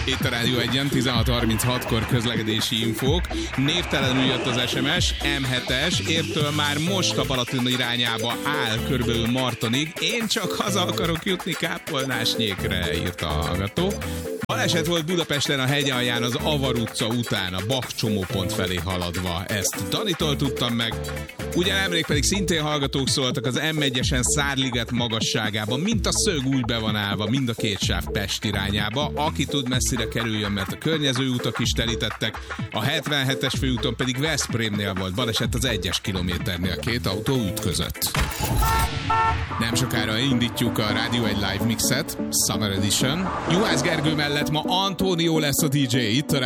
Itt a Rádió 1-en 16:36-kor közlekedési infók. Névtelenül jött az SMS, M7-es, értől már most a Balaton irányába áll körülbelül Martonig. Én csak haza akarok jutni Kápolnásnyékre, írta a hallgató. Baleset volt Budapesten a Hegyalján az Avar utca után, a Bach csomópont felé haladva. Ezt Danitól tudtam meg. Ugye nemrég pedig szintén hallgatók szóltak az M1-esen Szárliget magasságában, mint a szög úgy be van állva, mind a két sáv Pest irányába. Aki tud, messzire kerüljön, mert a környező utak is telítettek. A 77-es főúton pedig Veszprémnél volt baleset az 1-es kilométernél, két autó ütközött. Nem sokára indítjuk a Rádió 1 Live Mixet, Summer Edition. Juhász Gergő mellett ma Antónió lesz a DJ itt a